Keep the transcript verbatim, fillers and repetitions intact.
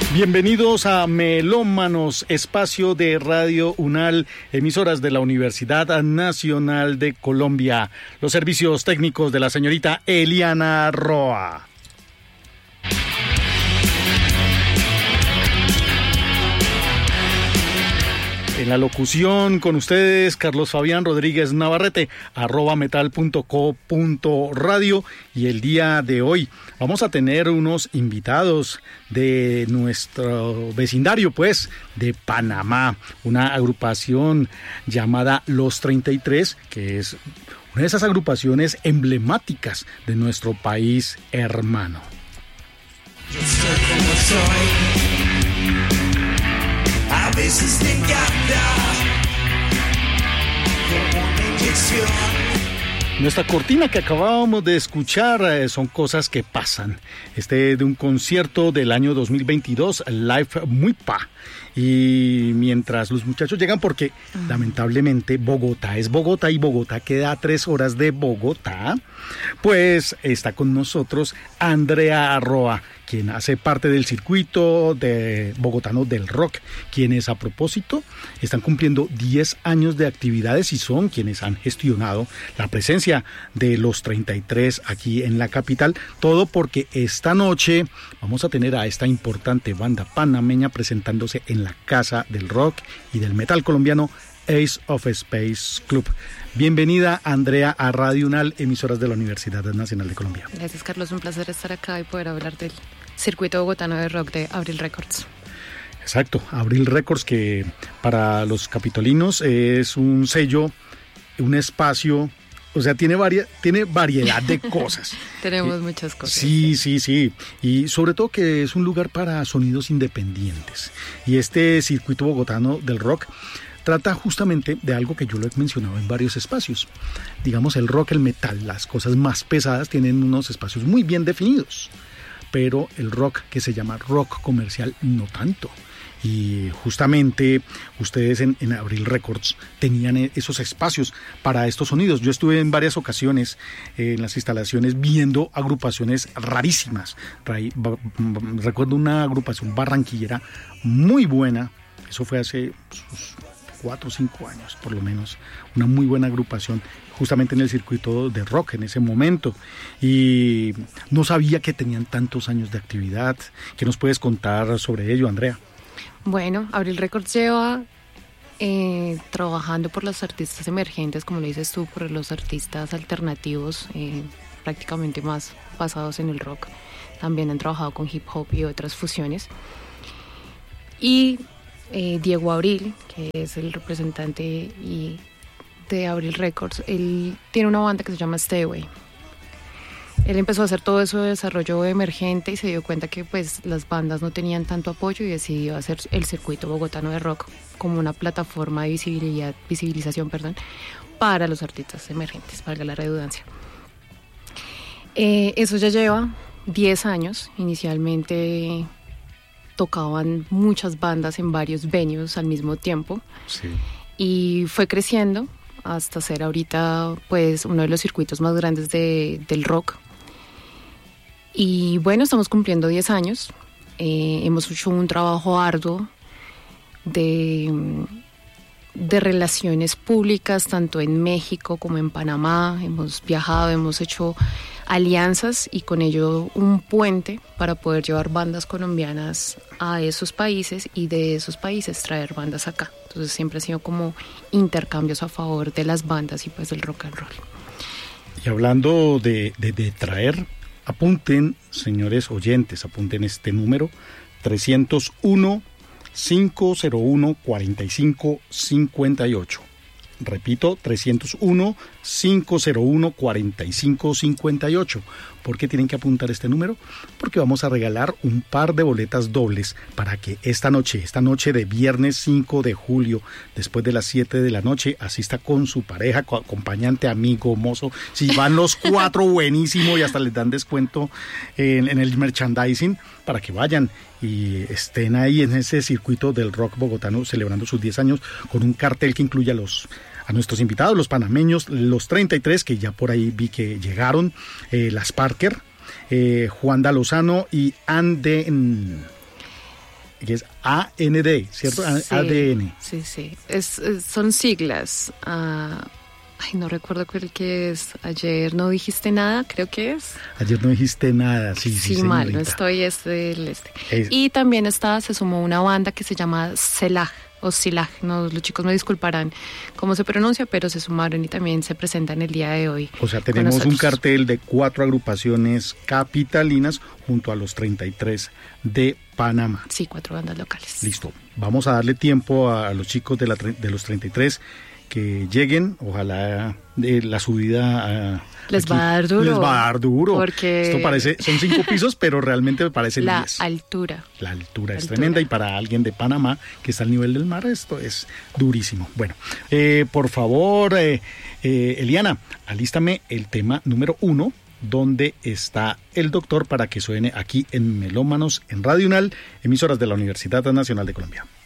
Bienvenidos a Melómanos, espacio de Radio UNAL, emisoras de la Universidad Nacional de Colombia. Los servicios técnicos de la señorita Eliana Roa. En la locución con ustedes, Carlos Fabián Rodríguez Navarrete, arroba metal punto co punto radio. Y el día de hoy vamos a tener unos invitados de nuestro vecindario, pues, de Panamá. Una agrupación llamada Los treinta y tres, que es una de esas agrupaciones emblemáticas de nuestro país hermano. Yo soy como soy. A veces te encanta como una inyección. Nuestra cortina que acabábamos de escuchar eh, son cosas que pasan. Este de un concierto del año dos mil veintidós, Live Muy Pa. Y mientras los muchachos llegan, porque uh-huh. lamentablemente Bogotá es Bogotá y Bogotá queda a tres horas de Bogotá, pues está con nosotros Andrea Roa, quien hace parte del circuito de bogotano del rock, quienes a propósito están cumpliendo diez años de actividades y son quienes han gestionado la presencia de los treinta y tres aquí en la capital. Todo porque esta noche vamos a tener a esta importante banda panameña presentándose en la Casa del Rock y del Metal colombiano, Ace of Space Club. Bienvenida, Andrea, a Radio UNAL, emisoras de la Universidad Nacional de Colombia. Gracias, Carlos, un placer estar acá y poder hablar del circuito bogotano de rock de Abril Records. Exacto, Abril Records, que para los capitolinos es un sello, un espacio, o sea, tiene, varia, tiene variedad de cosas. Tenemos eh, muchas cosas. Sí, sí, sí, y sobre todo que es un lugar para sonidos independientes. Y este circuito bogotano del rock trata justamente de algo que yo lo he mencionado en varios espacios. Digamos, el rock, el metal, las cosas más pesadas tienen unos espacios muy bien definidos, pero el rock que se llama rock comercial no tanto. Y justamente ustedes en, en Abril Records tenían esos espacios para estos sonidos. Yo estuve en varias ocasiones eh, en las instalaciones viendo agrupaciones rarísimas. Recuerdo una agrupación barranquillera muy buena, eso fue hace sus cuatro o cinco años por lo menos, una muy buena agrupación justamente en el circuito de rock en ese momento, y no sabía que tenían tantos años de actividad. ¿Qué nos puedes contar sobre ello, Andrea? Bueno, Abril Records lleva eh, trabajando por los artistas emergentes, como lo dices tú, por los artistas alternativos, eh, prácticamente más basados en el rock. También han trabajado con hip hop y otras fusiones. Y eh, Diego Abril, que es el representante y de Abril Records, él tiene una banda que se llama Stay Away. Él empezó a hacer todo eso de desarrollo emergente y se dio cuenta que pues las bandas no tenían tanto apoyo y decidió hacer el circuito bogotano de rock como una plataforma de visibilidad, visibilización perdón, para los artistas emergentes, valga la redundancia. Eh, eso ya lleva diez años. Inicialmente tocaban muchas bandas en varios venues al mismo tiempo. Sí. Y fue creciendo hasta ser ahorita pues uno de los circuitos más grandes de, del rock. Y bueno, estamos cumpliendo diez años. Eh, hemos hecho un trabajo arduo de, de relaciones públicas, tanto en México como en Panamá. Hemos viajado, hemos hecho alianzas y con ello un puente para poder llevar bandas colombianas a esos países y de esos países traer bandas acá. Entonces siempre ha sido como intercambios a favor de las bandas y pues del rock and roll. Y hablando de, de, de traer, apunten, señores oyentes, apunten este número, trescientos uno, cinco cero uno, cuarenta y cinco cincuenta y ocho. Repito, trescientos uno, cinco cero uno, cuarenta y cinco cincuenta y ocho. ¿Por qué tienen que apuntar este número? Porque vamos a regalar un par de boletas dobles para que esta noche, esta noche de viernes cinco de julio, después de las siete de la noche, asista con su pareja, acompañante, amigo, mozo. Si van los cuatro, buenísimo, y hasta les dan descuento en, en el merchandising para que vayan y estén ahí en ese circuito del rock bogotano celebrando sus diez años con un cartel que incluye a los a nuestros invitados, los panameños, los treinta y tres, que ya por ahí vi que llegaron, eh, las Parker, eh, Juan Dalozano y Anden... que es A N D, ¿cierto? Sí, A D N. Sí, sí. Es, es, son siglas. Uh, ay, no recuerdo cuál que es. Ayer no dijiste nada, creo que es. Ayer no dijiste nada, sí, sí, Sí, mal, no estoy, es del este. Es... Y también está, se sumó una banda que se llama Selah, o Silag, no, los chicos me disculparán cómo se pronuncia, pero se sumaron y también se presentan el día de hoy. O sea, tenemos un cartel de cuatro agrupaciones capitalinas junto a los treinta y tres de Panamá. Sí, cuatro bandas locales. Listo, vamos a darle tiempo a, a los chicos de, la, de los treinta y tres que lleguen, ojalá de la subida a, les aquí, va a dar duro. Les va a dar duro. Porque esto parece, son cinco pisos, pero realmente me parece la diez. altura. La altura es altura. tremenda y para alguien de Panamá que está al nivel del mar, esto es durísimo. Bueno, eh, por favor, eh, eh, Eliana, alístame el tema número uno, donde está el doctor para que suene aquí en Melómanos en Radio Unal, emisoras de la Universidad Nacional de Colombia.